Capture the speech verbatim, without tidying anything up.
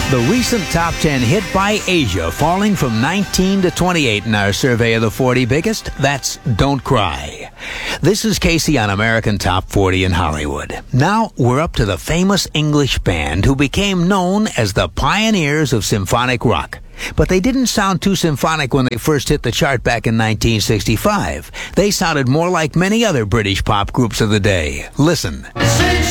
The recent top ten hit by Asia, falling from nineteen to twenty-eight in our survey of the forty biggest. That's Don't Cry. This is Casey on American Top forty in Hollywood. Now we're up to the famous English band who became known as the pioneers of symphonic rock. But they didn't sound too symphonic when they first hit the chart back in nineteen sixty-five. They sounded more like many other British pop groups of the day. Listen.